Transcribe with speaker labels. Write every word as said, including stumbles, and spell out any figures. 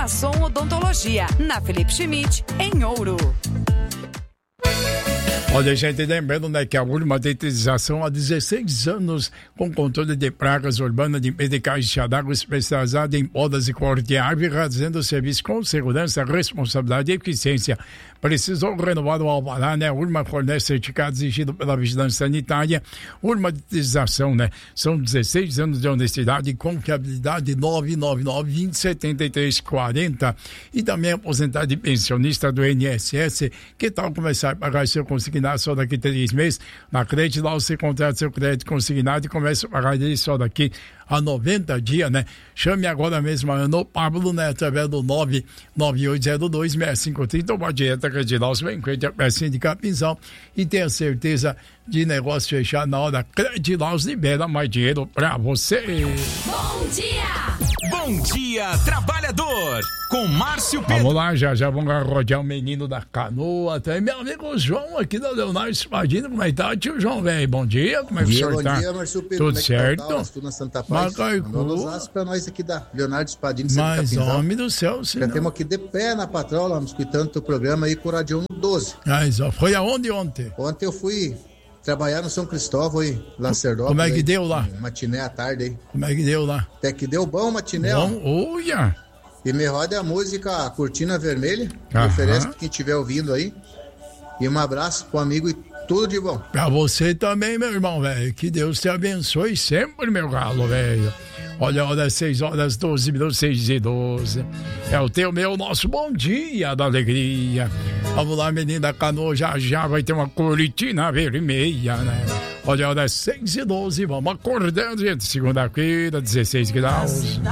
Speaker 1: Masson Odontologia, na Felipe Schmidt, em Ouro.
Speaker 2: Olha, gente, lembrando, né, que a última detetização há dezesseis anos com controle de pragas urbanas de medicais de água especializada em podas e corte de árvore, fazendo o serviço com segurança, responsabilidade e eficiência. Precisou renovar o alvará, né? A Urma fornece certificado exigido pela Vigilância Sanitária. Urma detetização, né? São dezesseis anos de honestidade e confiabilidade. Nove nove nove, vinte, setenta e três, quarenta. E também aposentado e pensionista do I N S S. Que tal começar a pagar seu consignado só daqui a três meses? Na Crédito lá você contrata seu crédito consignado e começa a pagar ele só daqui a noventa dias, né? Chame agora mesmo no Pablo, né? Através do nove nove oito zero dois, seis cinco três zero. Uma dieta Credilaus, vem com a pecinha de capinzão e tenha certeza de negócio fechar na hora. Credilaus libera mais dinheiro pra você.
Speaker 3: Bom dia! Bom dia, trabalhador! Com Márcio Pedro.
Speaker 2: Vamos lá, já já vamos rodear o menino da canoa. Tem meu amigo João aqui da Leonardo Espadinho. Como é que tá, tio João, velho? Bom dia, como é que o senhor tá?
Speaker 4: Bom dia, Márcio Pedro.
Speaker 2: Tudo certo?
Speaker 4: Tá, tudo na Santa Paz. Mandou um abraço pra nós aqui da Leonardo Espadinho.
Speaker 2: Mas, homem do céu, senhor.
Speaker 4: Já temos aqui de pé na patrola, nos escutando o teu programa aí com o Radião doze.
Speaker 2: Mas, ó, foi aonde ontem?
Speaker 4: Ontem eu fui trabalhar no São Cristóvão aí, Lacerdópolis.
Speaker 2: Como é que
Speaker 4: aí,
Speaker 2: deu lá?
Speaker 4: Matiné à tarde aí.
Speaker 2: Como é que deu lá?
Speaker 4: Até que deu bom, matiné,
Speaker 2: bom, ó. Olha!
Speaker 4: E me roda a música Cortina Vermelha, que oferece pra quem estiver ouvindo aí. E um abraço pro amigo e tudo de bom.
Speaker 2: Pra você também, meu irmão, velho. Que Deus te abençoe sempre, meu galo, velho. Olha, olha, seis horas, doze minutos, seis e doze. É o teu, meu, nosso bom dia da alegria. Vamos lá, menina Canoa, já já vai ter uma cortina vermelha, né? Olha, olha, seis e doze, vamos acordando, gente. Segunda-feira, dezesseis graus.